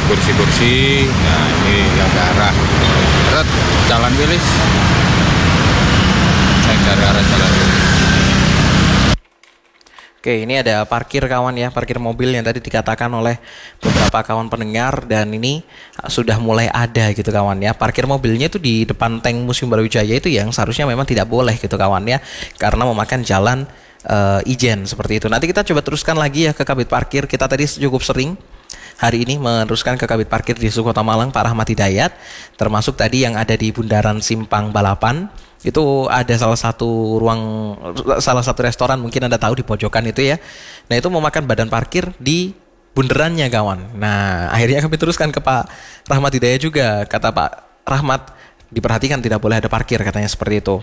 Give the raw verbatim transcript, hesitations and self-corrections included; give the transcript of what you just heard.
kursi-kursi. Nah ini yang ke arah Red, Jalan Wilis. Yang ke arah Jalan Wilis. Oke, ini ada parkir kawan ya, parkir mobil yang tadi dikatakan oleh beberapa kawan pendengar, dan ini sudah mulai ada gitu kawan ya. Parkir mobilnya itu di depan tank Museum Brawijaya itu yang seharusnya memang tidak boleh gitu kawan ya, karena memakan jalan uh, ijen seperti itu. Nanti kita coba teruskan lagi ya ke Kabid Parkir. Kita tadi cukup sering hari ini meneruskan ke Kabid Parkir di Kota Malang, Pak Rahmat Hidayat, termasuk tadi yang ada di Bundaran Simpang Balapan. Itu ada salah satu ruang, salah satu restoran mungkin Anda tahu di pojokan itu ya. Nah itu memakan badan parkir di bundarannya kawan. Nah akhirnya kami teruskan ke Pak Rahmat Hidayat juga. Kata Pak Rahmat, diperhatikan tidak boleh ada parkir katanya seperti itu.